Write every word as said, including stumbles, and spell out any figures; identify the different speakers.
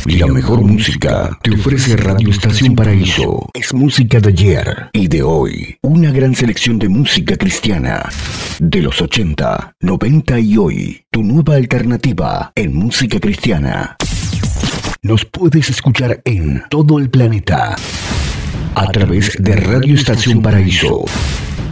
Speaker 1: La mejor música te ofrece Radio Estación Paraíso. Es música de ayer y de hoy. Una gran selección de música cristiana. De los ochenta, noventa y hoy. Tu nueva alternativa en música cristiana. Nos puedes escuchar en todo el planeta a través de Radio Estación Paraíso.